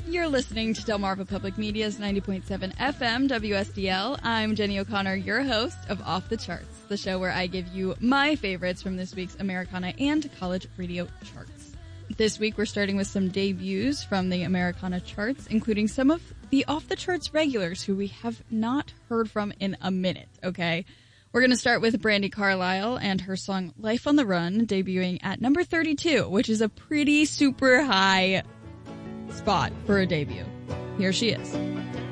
You're listening to Delmarva Public Media's 90.7 FM WSDL. I'm Jenny O'Connor, your host of Off the Charts, the show where I give you my favorites from this week's Americana and college radio charts. This week we're starting with some debuts from the Americana charts, including some of the Off the Charts regulars who we have not heard from in a minute, okay? We're going to start with Brandi Carlile and her song Life on the Run, debuting at number 32, which is a pretty super high spot for a debut. Here she is.